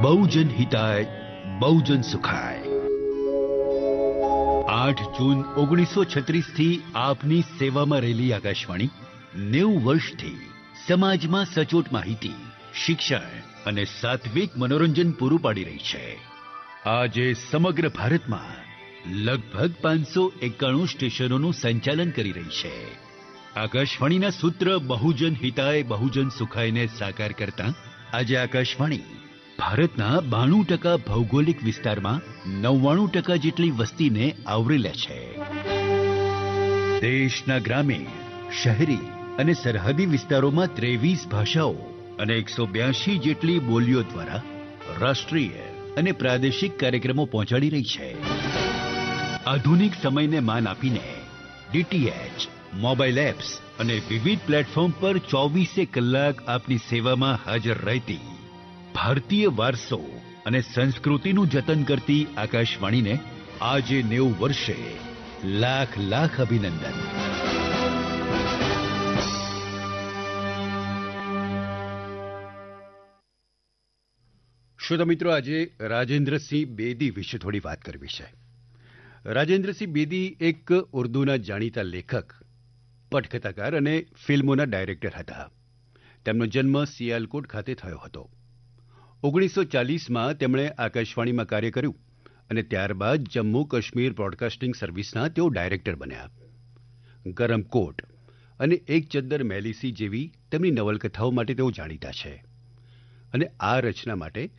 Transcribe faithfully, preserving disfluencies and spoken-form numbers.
બહુજન હિતાય બહુજન સુખાય। આઠ જૂન ઓગણીસો છત્રીસ થી આપની સેવામાં રહેલી આકાશવાણી નેવું વર્ષથી સમાજમાં સચોટ માહિતી, શિક્ષણ અને સાત્વિક મનોરંજન પૂરું પાડી રહી છે। આજે સમગ્ર ભારતમાં લગભગ પાંચસો એકાણું સ્ટેશનોનું સંચાલન કરી રહી છે। આકાશવાણીના સૂત્ર બહુજન હિતાય બહુજન સુખાયને સાકાર કરતા આજે આકાશવાણી ભારતના બાણું ટકા ભૌગોલિક વિસ્તારમાં નવ્વાણું ટકા જેટલી વસ્તીને આવરી લે છે। દેશના ગ્રામીણ, શહેરી અને સરહદી વિસ્તારોમાં ત્રેવીસ ભાષાઓ અને એકસો બ્યાસી જેટલી બોલીઓ દ્વારા રાષ્ટ્રીય અને પ્રાદેશિક કાર્યક્રમો પહોંચાડી રહી છે। આધુનિક સમયને માન આપીને ડીટીએચ, મોબાઈલ એપ્સ અને વિવિધ પ્લેટફોર્મ પર ચોવીસે કલાક આપની સેવામાં હાજર રહેતી ભારતીય વારસો અને સંસ્કૃતિનું જતન કરતી આકાશવાણીને આજે નેવું વર્ષે લાખ લાખ અભિનંદન। શ્રોતા મિત્રો, આજે રાજેન્દ્રસિંહ બેદી વિશે થોડી વાત કરવી છે। રાજેન્દ્રસિંહ બેદી એક ઉર્દૂના જાણીતા લેખક, પટકથાકાર અને ફિલ્મોના ડાયરેક્ટર હતા। તેમનો જન્મ સિયાલકોટ ખાતે થયો હતો। ઓગણીસો ચાલીસમાં તેમણે આકાશવાણીમાં કાર્ય કર્યું અને ત્યારબાદ જમ્મુ કાશ્મીર બ્રોડકાસ્ટિંગ સર્વિસના તેઓ ડાયરેક્ટર બન્યા। ગરમ કોટ અને એક ચદ્દર મેલી સી જેવી તેમની નવલકથાઓ માટે તેઓ જાણીતા છે અને આ રચના માટે